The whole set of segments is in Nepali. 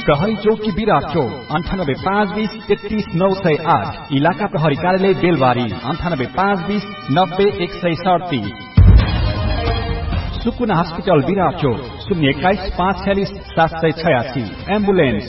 प्रहरी चौकी विराट चौक 9852033908। इलाका प्रहरी कार्यालय बेलबारी 9852090137। सुकुना हस्पिटल विराट चौक 021-546-786। एम्बुलेन्स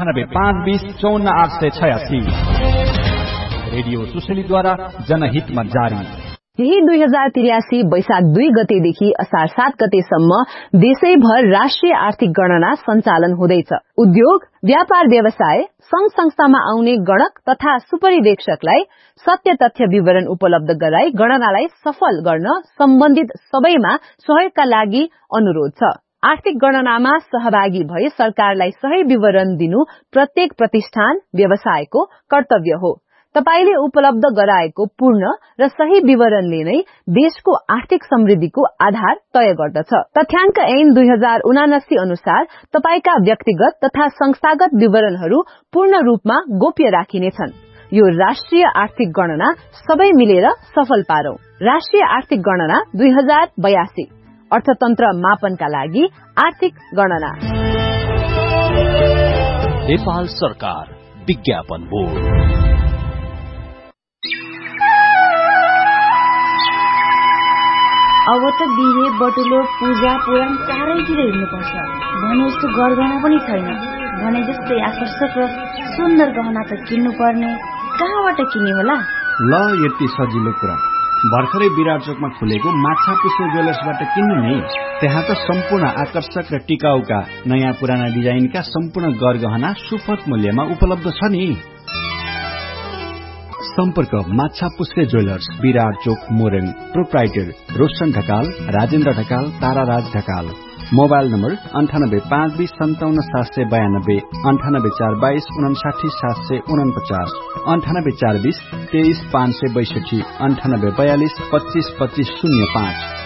9852054886। रेडियो सुशेलीद्वारा जनहितमा जारी। यही 2083 वैशाख 2 गतेदेखि असार 7 गतेसम्म देशैभर राष्ट्रिय आर्थिक गणना सञ्चालन हुँदैछ। उद्योग, व्यापार व्यवसाय, संघ संस्थामा आउने गणक तथा सुपरिवेक्षकलाई सत्य तथ्य विवरण उपलब्ध गराई गणनालाई सफल गर्न सम्बन्धित सबैमा सहयोगका लागि अनुरोध छ। आर्थिक गणनामा सहभागी भई सरकारलाई सही विवरण दिनु प्रत्येक प्रतिष्ठान, व्यवसायको कर्तव्य हो। तपाईले उपलब्ध गराएको पूर्ण र सही विवरणले नै देशको आर्थिक समृद्धिको आधार तय गर्दछ। तथ्याङ्क ऐन 2079 अनुसार तपाईका व्यक्तिगत तथा संस्थागत विवरणहरू पूर्ण रूपमा गोप्य राखिनेछन्। यो राष्ट्रिय आर्थिक गणना सबै मिलेर सफल पारौं। राष्ट्रिय आर्थिक गणना 2082 अर्थतन्त्र मापनका लागि आर्थिक गणना। नेपाल सरकार विज्ञापन बोर्ड। अब त बिहे, बटुलो, पूजा, पुराण चारैतिर हिँड्नुपर्छ। भने जस्तो गरगहना पनि छैन। भने जस्तै आकर्षक र सुन्दर गहना त किन्नु पर्ने। कहाँबाट किन्ने होला? ल, यति सजिलो कुरा। भर्खरै विराट चोकमा खुलेको माछा पुष्पे ज्वेलर्सबाट किन्नु नि। त्यहाँ त सम्पूर्ण आकर्षक र टिकाउका नयाँ पुराना डिजाइनका सम्पूर्ण गरगहना सुपथ मूल्यमा उपलब्ध छ नि। सम्पर्क माछा पुष्पे ज्वेलर्स, विराट चोक, मोरेङ। Proprietor Roshan Dhakal, Rajendra Dhakal, ताराराज Dhakal. Mobile number 9852577792, 9842299749, 9842233562, 9842252505।